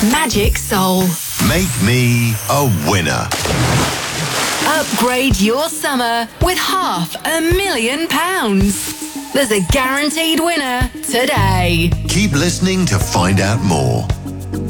Magic Soul. Make me a winner. Upgrade your summer with £500,000. There's a guaranteed winner today. Keep listening to find out more.